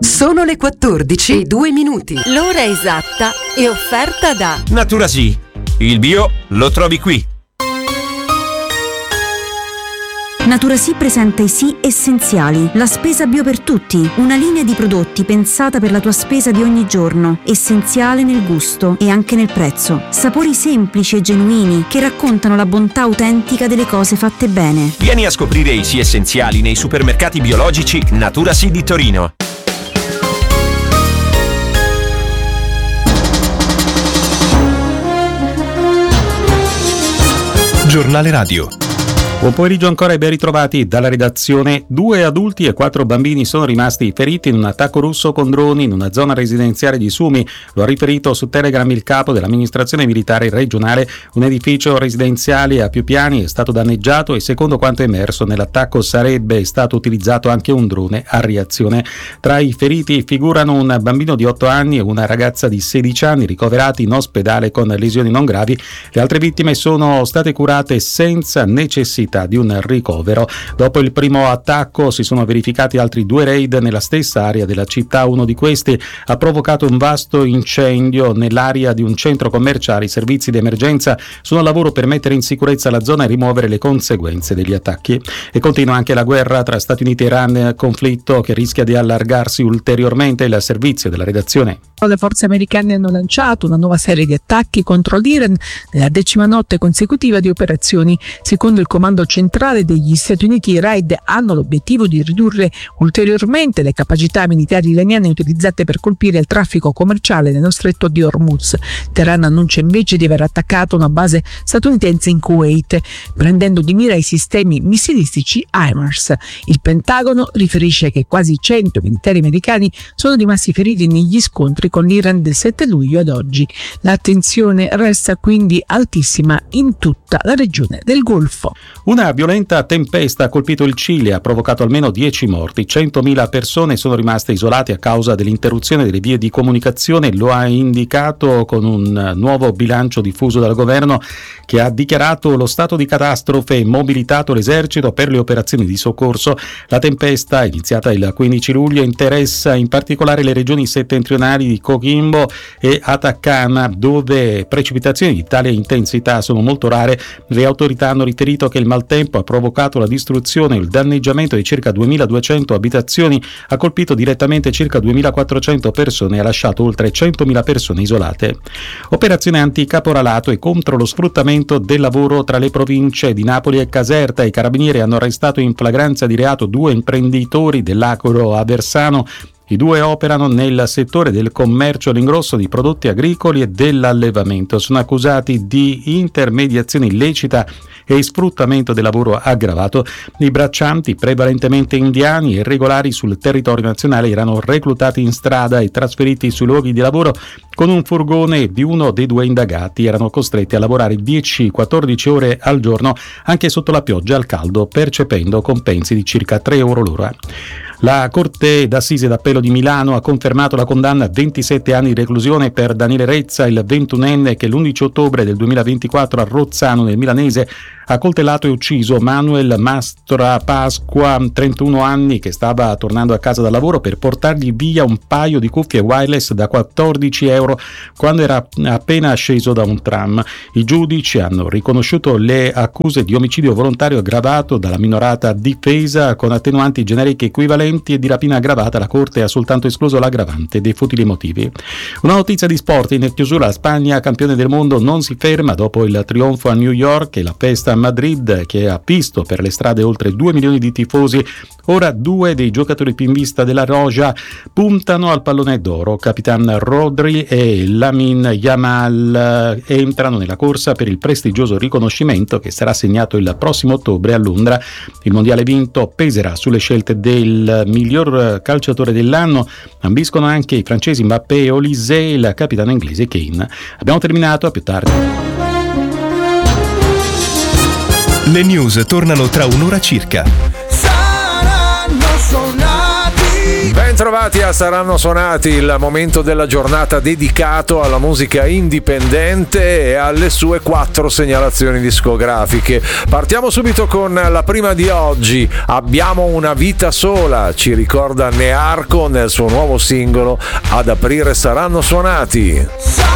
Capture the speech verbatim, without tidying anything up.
Sono le quattordici e due minuti. L'ora esatta è offerta da Naturasì. Il bio lo trovi qui. Naturasì presenta i Sì Essenziali, la spesa bio per tutti, una linea di prodotti pensata per la tua spesa di ogni giorno, essenziale nel gusto e anche nel prezzo. Sapori semplici e genuini che raccontano la bontà autentica delle cose fatte bene. Vieni a scoprire i Sì Essenziali nei supermercati biologici Naturasì di Torino. Giornale radio. Buon pomeriggio ancora e ben ritrovati dalla redazione. Due adulti e quattro bambini sono rimasti feriti in un attacco russo con droni in una zona residenziale di Sumi. Lo ha riferito su Telegram il capo dell'amministrazione militare regionale. Un edificio residenziale a più piani è stato danneggiato e secondo quanto emerso nell'attacco sarebbe stato utilizzato anche un drone a reazione. Tra i feriti figurano un bambino di otto anni e una ragazza di sedici anni ricoverati in ospedale con lesioni non gravi. Le altre vittime sono state curate senza necessità di un ricovero. Dopo il primo attacco si sono verificati altri due raid nella stessa area della città. Uno di questi ha provocato un vasto incendio nell'area di un centro commerciale. I servizi di emergenza sono al lavoro per mettere in sicurezza la zona e rimuovere le conseguenze degli attacchi. E continua anche la guerra tra Stati Uniti e Iran, conflitto che rischia di allargarsi ulteriormente. Il servizio della redazione. Le forze americane hanno lanciato una nuova serie di attacchi contro l'Iran nella decima notte consecutiva di operazioni. Secondo il comando centrale degli Stati Uniti, i raid hanno l'obiettivo di ridurre ulteriormente le capacità militari iraniane utilizzate per colpire il traffico commerciale nello stretto di Hormuz. Teheran annuncia invece di aver attaccato una base statunitense in Kuwait, prendendo di mira i sistemi missilistici HIMARS. Il Pentagono riferisce che quasi cento militari americani sono rimasti feriti negli scontri con l'Iran del sette luglio ad oggi. L'attenzione resta quindi altissima in tutta la regione del Golfo. Una violenta tempesta ha colpito il Cile e ha provocato almeno dieci morti. centomila persone sono rimaste isolate a causa dell'interruzione delle vie di comunicazione. Lo ha indicato con un nuovo bilancio diffuso dal governo, che ha dichiarato lo stato di catastrofe e mobilitato l'esercito per le operazioni di soccorso. La tempesta, iniziata il quindici luglio, interessa in particolare le regioni settentrionali di Coquimbo e Atacama, dove precipitazioni di tale intensità sono molto rare. Le autorità hanno riferito che il maltempo ha provocato la distruzione e il danneggiamento di circa duemiladuecento abitazioni, ha colpito direttamente circa duemilaquattrocento persone e ha lasciato oltre centomila persone isolate. Operazione anticaporalato e contro lo sfruttamento del lavoro tra le province di Napoli e Caserta. I carabinieri hanno arrestato in flagranza di reato due imprenditori dell'Acro Aversano. I due operano nel settore del commercio all'ingrosso di prodotti agricoli e dell'allevamento. Sono accusati di intermediazione illecita e sfruttamento del lavoro aggravato. I braccianti, prevalentemente indiani e irregolari sul territorio nazionale, erano reclutati in strada e trasferiti sui luoghi di lavoro con un furgone di uno dei due indagati. Erano costretti a lavorare dieci quattordici ore al giorno, anche sotto la pioggia al caldo, percependo compensi di circa tre euro l'ora. La Corte d'Assise d'Appello di Milano ha confermato la condanna a ventisette anni di reclusione per Daniele Rezza, il ventunenne che l'undici ottobre del duemilaventiquattro a Rozzano, nel milanese, ha coltellato e ucciso Manuel Mastra Pasqua, trentuno anni, che stava tornando a casa dal lavoro, per portargli via un paio di cuffie wireless da quattordici euro quando era appena sceso da un tram. I giudici hanno riconosciuto le accuse di omicidio volontario aggravato dalla minorata difesa con attenuanti generiche equivalenti e di rapina aggravata. La Corte ha soltanto escluso l'aggravante dei futili motivi. Una notizia di sport in chiusura: la Spagna, campione del mondo, non si ferma dopo il trionfo a New York e la festa a Madrid, che ha visto per le strade oltre due milioni di tifosi. Ora due dei giocatori più in vista della Roja puntano al pallone d'oro. Capitan Rodri e Lamine Yamal entrano nella corsa per il prestigioso riconoscimento che sarà assegnato il prossimo ottobre a Londra. Il mondiale vinto peserà sulle scelte del miglior calciatore dell'anno. Ambiscono anche i francesi Mbappé e Olise e il capitano inglese Kane. Abbiamo terminato, a più tardi. Le news tornano tra un'ora circa. Saranno suonati. Bentrovati a Saranno Suonati, il momento della giornata dedicato alla musica indipendente e alle sue quattro segnalazioni discografiche. Partiamo subito con la prima di oggi, Abbiamo una vita sola, ci ricorda Nearco nel suo nuovo singolo Ad aprire Saranno Suonati.